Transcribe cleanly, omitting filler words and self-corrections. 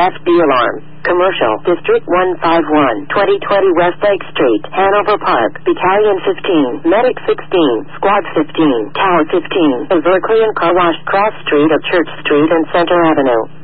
FD Alarm. Commercial, District 151, 2020 Westlake Street, Hanover Park, Battalion 15, Medic 16, Squad 15, Tower 15, and Berkeley and Car Wash, Cross Street of Church Street and Center Avenue.